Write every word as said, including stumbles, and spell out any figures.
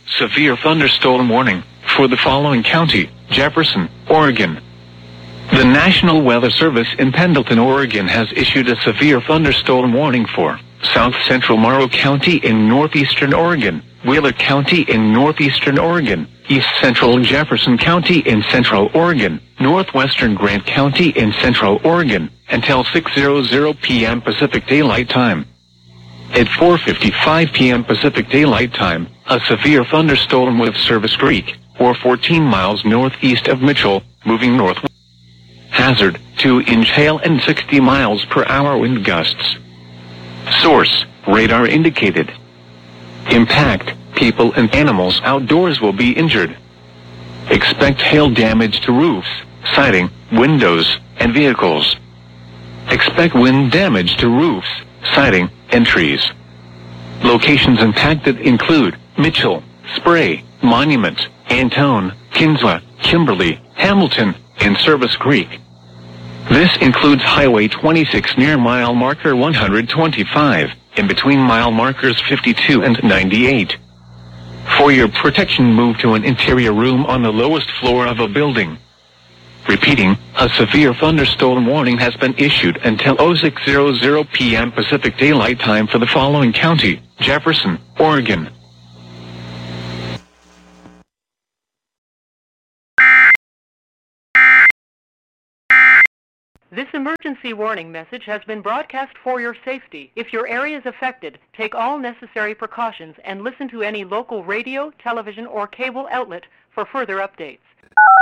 severe thunderstorm warning for the following county: Jefferson, Oregon. The National Weather Service in Pendleton, Oregon has issued a severe thunderstorm warning for South Central Morrow County in northeastern Oregon, Wheeler County in northeastern Oregon, East Central Jefferson County in central Oregon, northwestern Grant County in central Oregon, until six hundred p m Pacific Daylight Time. At four fifty-five p m Pacific Daylight Time, a severe thunderstorm with Service Creek, or fourteen miles northeast of Mitchell, moving north. Hazard, two inch hail and sixty miles per hour wind gusts. Source, radar indicated. Impact, people and animals outdoors will be injured. Expect hail damage to roofs, siding, windows, and vehicles. Expect wind damage to roofs, siding, and trees. Locations impacted include Mitchell, Spray, Monument, Antone, Kinswa, Kimberly, Hamilton, and Service Creek. This includes Highway twenty-six near mile marker one hundred twenty-five, in between mile markers fifty-two and ninety-eight. For your protection, move to an interior room on the lowest floor of a building. Repeating, a severe thunderstorm warning has been issued until oh six hundred p m Pacific Daylight Time for the following county: Jefferson, Oregon. This emergency warning message has been broadcast for your safety. If your area is affected, take all necessary precautions and listen to any local radio, television, or cable outlet for further updates.